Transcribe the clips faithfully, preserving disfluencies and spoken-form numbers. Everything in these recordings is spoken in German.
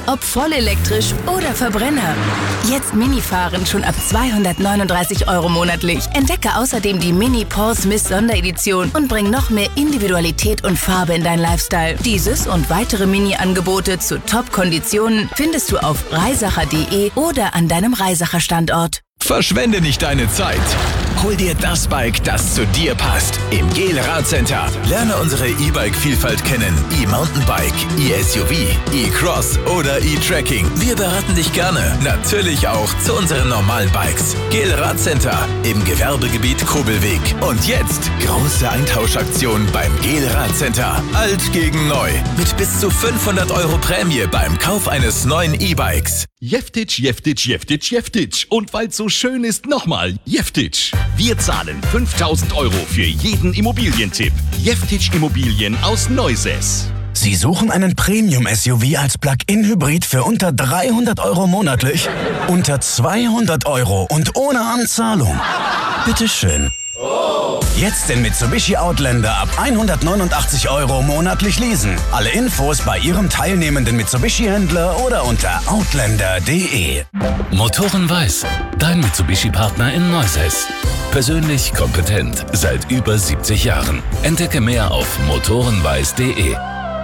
Ob voll elektrisch oder Verbrenner. Jetzt Mini fahren schon ab zweihundertneununddreißig Euro monatlich. Entdecke außerdem die Mini Paul Smith Sonderedition und bring noch mehr Individualität und Farbe in dein Lifestyle. Dieses und weitere Mini-Angebote zu Top-Konditionen findest du auf reisacher punkt de oder an deinem Reisacher Standort. Verschwende nicht deine Zeit. Hol dir das Bike, das zu dir passt. Im Gel Radcenter. Lerne unsere E-Bike-Vielfalt kennen. E-Mountainbike, E-S U V, E-Cross oder E-Trekking. Wir beraten dich gerne. Natürlich auch zu unseren normalen Bikes. Gel Radcenter im Gewerbegebiet Kobelweg. Und jetzt große Eintauschaktion beim Gel Radcenter. Alt gegen neu. Mit bis zu fünfhundert Euro Prämie beim Kauf eines neuen E-Bikes. Jeftic, Jeftic, Jeftic, Jeftic. Und weil's so schön ist, nochmal Jeftic. Wir zahlen fünftausend Euro für jeden Immobilientipp. Jeftic Immobilien aus Neusäß. Sie suchen einen Premium-S U V als Plug-in-Hybrid für unter dreihundert Euro monatlich? Unter zweihundert Euro und ohne Anzahlung? Bitteschön. Jetzt den Mitsubishi Outlander ab hundertneunundachtzig Euro monatlich leasen. Alle Infos bei Ihrem teilnehmenden Mitsubishi-Händler oder unter outlander punkt de. Motoren Weiß, dein Mitsubishi-Partner in Neusäß. Persönlich kompetent seit über siebzig Jahren. Entdecke mehr auf motorenweiß punkt de.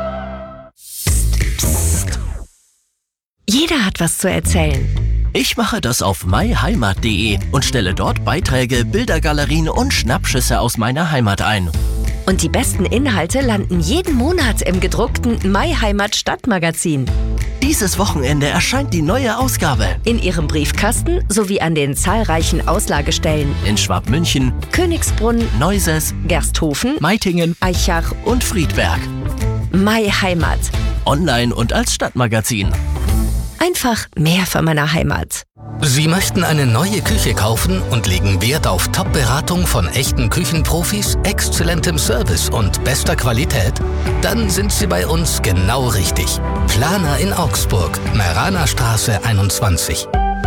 Jeder hat was zu erzählen. Ich mache das auf myheimat punkt de und stelle dort Beiträge, Bildergalerien und Schnappschüsse aus meiner Heimat ein. Und die besten Inhalte landen jeden Monat im gedruckten MyHeimat Stadtmagazin. Dieses Wochenende erscheint die neue Ausgabe. In Ihrem Briefkasten sowie an den zahlreichen Auslagestellen In Schwabmünchen, Königsbrunn, Neusäß, Gersthofen, Meitingen Eichach und Friedberg. MyHeimat. Online und als Stadtmagazin. Einfach mehr von meiner Heimat. Sie möchten eine neue Küche kaufen und legen Wert auf Top-Beratung von echten Küchenprofis, exzellentem Service und bester Qualität? Dann sind Sie bei uns genau richtig. Planer in Augsburg, Meraner Straße einundzwanzig.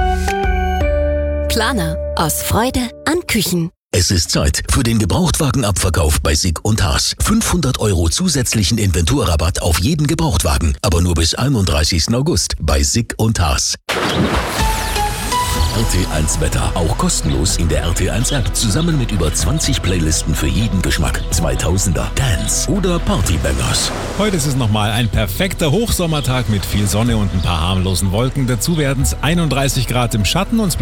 Planer. Aus Freude an Küchen. Es ist Zeit für den Gebrauchtwagenabverkauf bei Sick und Haas. fünfhundert Euro zusätzlichen Inventurrabatt auf jeden Gebrauchtwagen, aber nur bis einunddreißigsten August bei Sick und Haas. R T eins Wetter, auch kostenlos in der R T eins App, zusammen mit über zwanzig Playlisten für jeden Geschmack. zweitausender, Dance oder Partybangers. Heute ist es nochmal ein perfekter Hochsommertag mit viel Sonne und ein paar harmlosen Wolken. Dazu werden es einunddreißig Grad im Schatten und